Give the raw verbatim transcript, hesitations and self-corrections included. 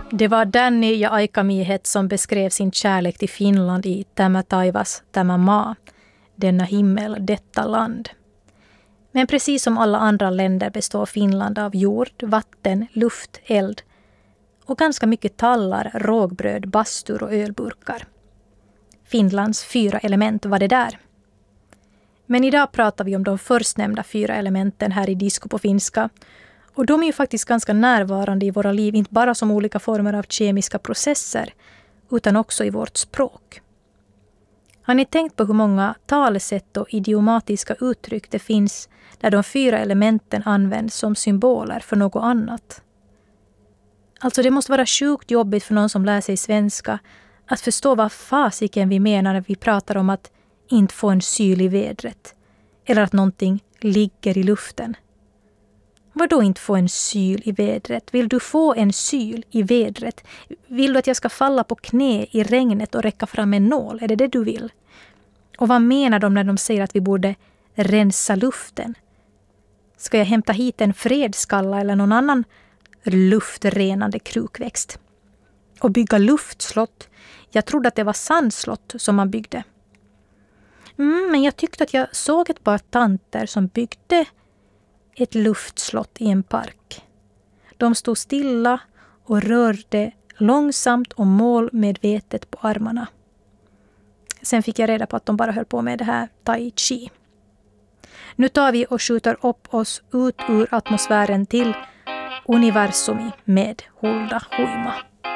Det var Danny ja aikamiehet som beskrev sin kärlek till Finland i Tämä taivas, tämä maa, denna himmel, detta land. Men precis som alla andra länder består Finland av jord, vatten, luft, eld och ganska mycket tallar, rågbröd, bastur och ölburkar. Finlands fyra element var det där. Men idag pratar vi om de förstnämnda fyra elementen här i Disco på finska. Och de är ju faktiskt ganska närvarande i våra liv, inte bara som olika former av kemiska processer, utan också i vårt språk. Har ni tänkt på hur många talesätt och idiomatiska uttryck det finns där de fyra elementen används som symboler för något annat? Alltså det måste vara sjukt jobbigt för någon som lär sig svenska att förstå vad fasiken vi menar när vi pratar om att inte få en syl i vädret eller att någonting ligger i luften. Vad då inte få en syl i vädret? Vill du få en syl i vädret? Vill du att jag ska falla på knä i regnet och räcka fram en nål? Är det det du vill? Och vad menar de när de säger att vi borde rensa luften? Ska jag hämta hit en fredskalla eller någon annan luftrenande krukväxt? Och bygga luftslott? Jag trodde att det var sandslott som man byggde. Mm, men jag tyckte att jag såg ett par tanter som byggde ett luftslott i en park. De stod stilla och rörde långsamt och målmedvetet på armarna. Sen fick jag reda på att de bara höll på med det här tai chi. Nu tar vi och skjuter upp oss ut ur atmosfären till universumi med Hulda Huima.